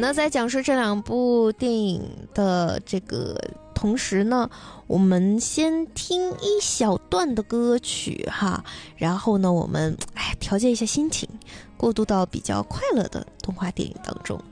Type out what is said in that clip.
那在讲述这两部电影的这个同时呢，我们先听一小段的歌曲哈，然后呢，我们调节一下心情，过渡到比较快乐的动画电影当中。